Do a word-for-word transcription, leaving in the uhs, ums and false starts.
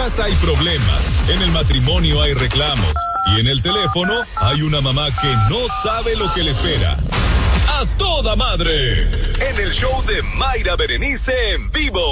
casa hay problemas, en el matrimonio hay reclamos y en el teléfono hay una mamá que no sabe lo que le espera. ¡A toda madre! En el show de Mayra Berenice en vivo.